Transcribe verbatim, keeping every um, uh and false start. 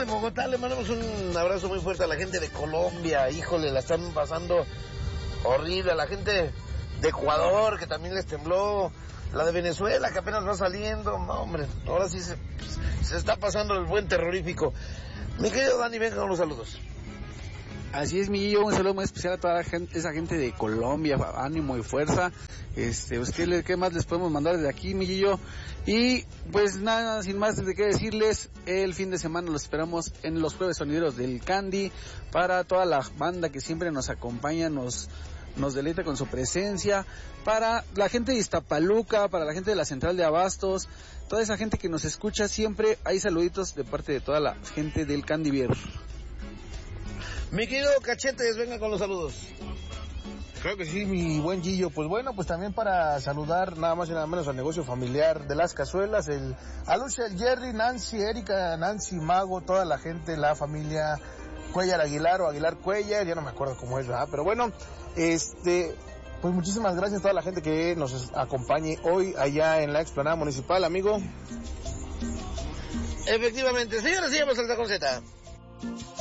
Bogotá, le mandamos un abrazo muy fuerte a la gente de Colombia. Híjole, la están pasando horrible. A la gente de Ecuador, que también les tembló. La de Venezuela, que apenas va saliendo. No, hombre, ahora sí se, se está pasando el buen terrorífico. Mi querido Dani, venga con los saludos. Así es, Miguillo, un saludo muy especial a toda la gente, esa gente de Colombia, ánimo y fuerza. Este, pues, ¿qué, qué más les podemos mandar desde aquí, Miguillo? Y pues nada, sin más de qué decirles, el fin de semana los esperamos en los Jueves Sonideros del Candy, para toda la banda que siempre nos acompaña, nos nos deleita con su presencia, para la gente de Iztapaluca, para la gente de la Central de Abastos, toda esa gente que nos escucha siempre, hay saluditos de parte de toda la gente del Candy Beer. Mi querido Cachetes, venga con los saludos. Creo que sí, mi buen Gillo. Pues bueno, pues también para saludar nada más y nada menos al negocio familiar de las cazuelas, el a Lucia, el Jerry, Nancy, Erika, Nancy, Mago, toda la gente, la familia Cuellar Aguilar o Aguilar Cuellar, ya no me acuerdo cómo es, ¿verdad? Pero bueno, este, pues muchísimas gracias a toda la gente que nos acompañe hoy allá en la explanada municipal, amigo. Efectivamente, señores, sigamos el Tacón Z.